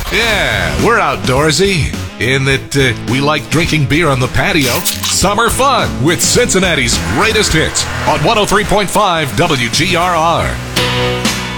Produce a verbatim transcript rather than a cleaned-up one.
Yeah, we're outdoorsy in that uh, we like drinking beer on the patio. Summer fun with Cincinnati's greatest hits on one oh three point five W G R R.